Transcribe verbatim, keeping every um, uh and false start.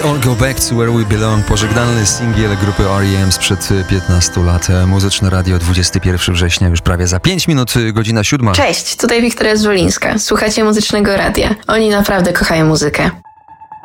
All Go Back to Where We Belong, pożegnalny singiel grupy R E M sprzed piętnastu lat. Muzyczne Radio, dwudziestego pierwszego września, już prawie za pięć minut, godzina siódma. Cześć, tutaj Wiktoria Zwolińska. Słuchacie Muzycznego Radia. Oni naprawdę kochają muzykę.